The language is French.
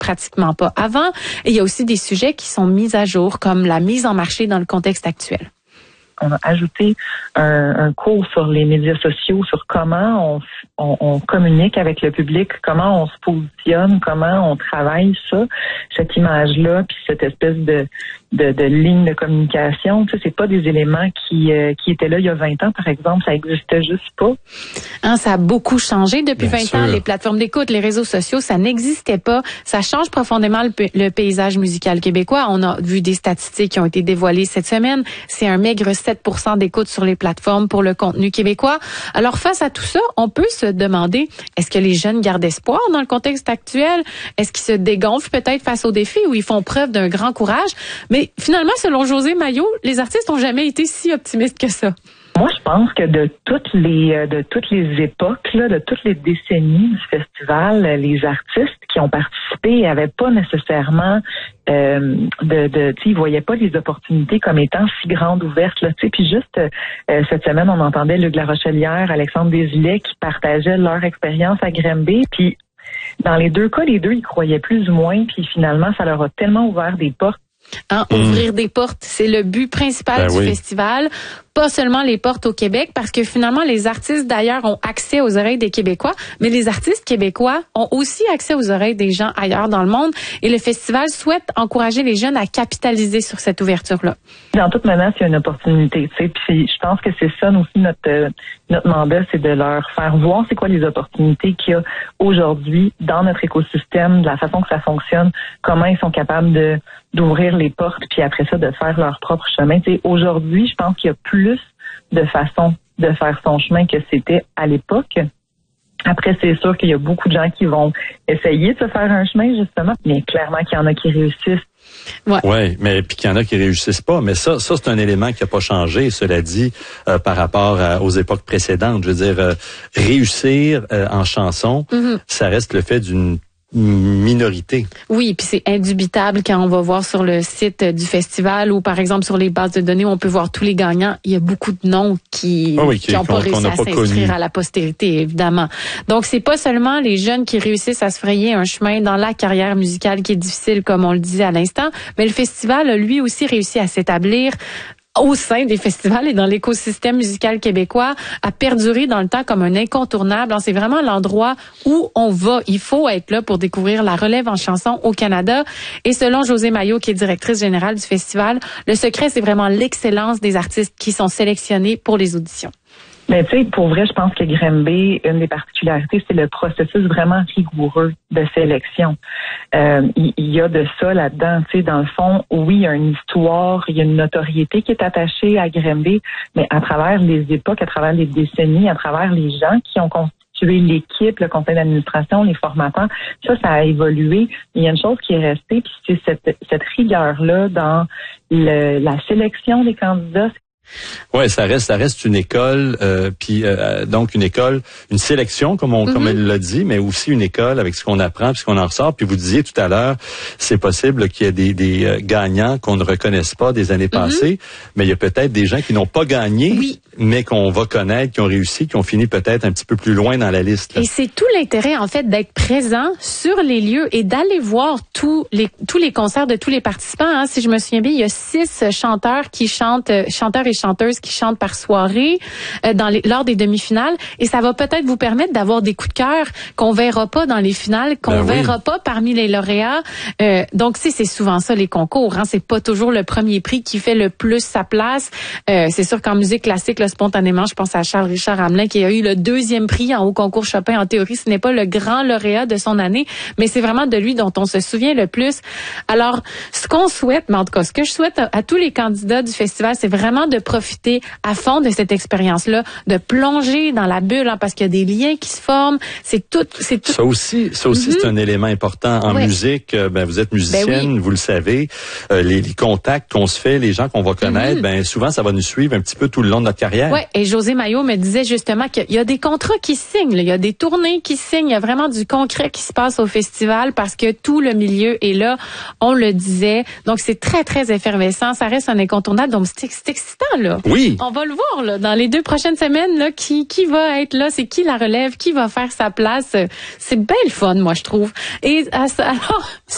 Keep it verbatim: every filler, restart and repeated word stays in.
pratiquement pas avant. Et il y a aussi des sujets qui sont mis à jour, comme la mise en marché dans le contexte actuel. On a ajouté un, un cours sur les médias sociaux, sur comment on, on, on communique avec le public, comment on se positionne, comment on travaille ça, cette image-là, puis cette espèce de, de, de ligne de communication. Tu sais, c'est pas des éléments qui, euh, qui étaient là il y a vingt ans, par exemple. Ça existait juste pas. Hein, ça a beaucoup changé depuis Bien vingt sûr. ans. Les plateformes d'écoute, les réseaux sociaux, ça n'existait pas. Ça change profondément le, le paysage musical québécois. On a vu des statistiques qui ont été dévoilées cette semaine. C'est un maigre sept pour cent d'écoute sur les plateformes pour le contenu québécois. Alors, face à tout ça, on peut se demander, est-ce que les jeunes gardent espoir dans le contexte actuel? Est-ce qu'ils se dégonflent peut-être face aux défis ou ils font preuve d'un grand courage? Mais finalement, selon José Maillot, les artistes n'ont jamais été si optimistes que ça. Moi, je pense que de toutes les de toutes les époques, là, de toutes les décennies du festival, les artistes qui ont participé n'avaient pas nécessairement euh, de, de tu sais, ils voyaient pas les opportunités comme étant si grandes ouvertes, là, tu sais. Puis juste euh, cette semaine, on entendait Luc Larochelière, Alexandre Desilets qui partageaient leur expérience à Granby. Puis dans les deux cas, les deux, ils croyaient plus ou moins. Puis finalement, ça leur a tellement ouvert des portes. Hein, mmh. Ouvrir des portes, c'est le but principal ben du oui. festival. Pas seulement les portes au Québec, parce que finalement, les artistes d'ailleurs ont accès aux oreilles des Québécois, mais les artistes québécois ont aussi accès aux oreilles des gens ailleurs dans le monde. Et le festival souhaite encourager les jeunes à capitaliser sur cette ouverture-là. Dans toute menace, il y a une opportunité, tu sais. Puis je pense que c'est ça aussi notre euh, notre mandat, c'est de leur faire voir c'est quoi les opportunités qu'il y a aujourd'hui dans notre écosystème, de la façon que ça fonctionne, comment ils sont capables de d'ouvrir les portes, puis après ça, de faire leur propre chemin. Tu sais, aujourd'hui, je pense qu'il y a plus de façons de faire son chemin que c'était à l'époque. Après, c'est sûr qu'il y a beaucoup de gens qui vont essayer de se faire un chemin, justement, mais clairement qu'il y en a qui réussissent. Ouais. ouais, mais puis qu'il y en a qui réussissent pas. Mais ça, ça c'est un élément qui a pas changé, cela dit, euh, par rapport à, aux époques précédentes. Je veux dire, euh, réussir euh, en chanson, mm-hmm. ça reste le fait d'une minorité. Oui, puis c'est indubitable quand on va voir sur le site du festival ou par exemple sur les bases de données où on peut voir tous les gagnants, il y a beaucoup de noms qui ah oui, qui n'ont pas réussi à s'inscrire connu. à la postérité, évidemment. Donc c'est pas seulement les jeunes qui réussissent à se frayer un chemin dans la carrière musicale qui est difficile, comme on le disait à l'instant, mais le festival a lui aussi réussi à s'établir au sein des festivals et dans l'écosystème musical québécois, à perdurer dans le temps comme un incontournable. C'est vraiment l'endroit où on va. Il faut être là pour découvrir la relève en chanson au Canada. Et selon José Maillot, qui est directrice générale du festival, le secret, c'est vraiment l'excellence des artistes qui sont sélectionnés pour les auditions. Mais tu sais, pour vrai, je pense que Granby, une des particularités, c'est le processus vraiment rigoureux de sélection. Euh, il, il y a de ça là-dedans, tu sais, dans le fond, oui, il y a une histoire, il y a une notoriété qui est attachée à Granby, mais à travers les époques, à travers les décennies, à travers les gens qui ont constitué l'équipe, le conseil d'administration, les formateurs, ça, ça a évolué. Il y a une chose qui est restée, puis c'est cette, cette rigueur-là dans le, la sélection des candidats. Ouais, ça reste, ça reste une école, euh, puis euh, donc une école, une sélection comme on, mm-hmm. comme elle l'a dit, mais aussi une école avec ce qu'on apprend, puis ce qu'on en ressort. Puis vous disiez tout à l'heure, c'est possible qu'il y ait des, des euh, gagnants qu'on ne reconnaisse pas des années mm-hmm. passées, mais il y a peut-être des gens qui n'ont pas gagné, oui. mais qu'on va connaître, qui ont réussi, qui ont fini peut-être un petit peu plus loin dans la liste. Là. Et c'est tout l'intérêt en fait d'être présent sur les lieux et d'aller voir tous les tous les concerts de tous les participants. Hein. Si je me souviens bien, il y a six chanteurs qui chantent, chanteurs et chanteuses qui chantent par soirée euh, dans les, lors des demi-finales, et ça va peut-être vous permettre d'avoir des coups de cœur qu'on verra pas dans les finales, qu'on ben verra oui. pas parmi les lauréats. Euh, donc c'est c'est souvent ça les concours. Hein, c'est pas toujours le premier prix qui fait le plus sa place. Euh, c'est sûr qu'en musique classique, là, spontanément, je pense à Charles Richard Hamelin qui a eu le deuxième prix en haut concours Chopin. En théorie, ce n'est pas le grand lauréat de son année, mais c'est vraiment de lui dont on se souvient le plus. Alors, ce qu'on souhaite, mais en tout cas, ce que je souhaite à, à tous les candidats du festival, c'est vraiment de profiter à fond de cette expérience-là, de plonger dans la bulle, hein, parce qu'il y a des liens qui se forment. C'est tout, c'est tout. Ça aussi, ça aussi, mm-hmm. c'est un élément important en ouais. musique. Ben, vous êtes musicienne, ben oui. vous le savez. Euh, les, les contacts qu'on se fait, les gens qu'on va connaître, mm-hmm. ben souvent, ça va nous suivre un petit peu tout le long de notre carrière. Oui, et José Maillot me disait justement qu'il y a des contrats qui se signent, là. Il y a des tournées qui se signent, il y a vraiment du concret qui se passe au festival parce que tout le milieu est là, on le disait. Donc, c'est très, très effervescent. Ça reste un incontournable. Donc, c'est, c'est excitant, là. Oui. On va le voir, là, dans les deux prochaines semaines, là, qui, qui va être là, c'est qui la relève, qui va faire sa place. C'est bien le fun, moi, je trouve. Et alors,